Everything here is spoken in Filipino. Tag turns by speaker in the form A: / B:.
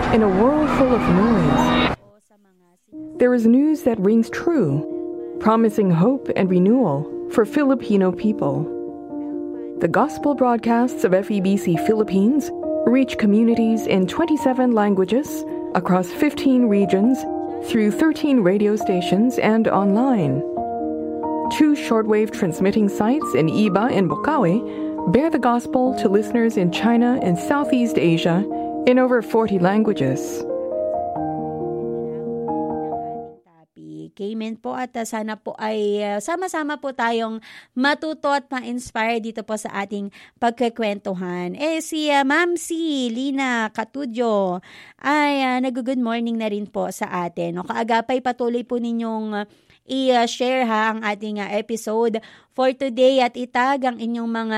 A: In a world full of noise, there is news that rings true, promising hope and renewal for Filipino people. The gospel broadcasts of FEBC Philippines reach communities in 27 languages across 15 regions through 13 radio stations and online. 2 shortwave transmitting sites in Iba and Bocaue bear the gospel to listeners in China and Southeast Asia in over 40 languages.
B: Amen po at sana po ay sama-sama po tayong matuto at ma-inspire dito po sa ating pagkakwentuhan. Si Ma'am C. Lina Katudyo ay nag-good morning na rin po sa atin. Kaagapay patuloy po ninyong i-share ang ating episode for today at itag ang inyong mga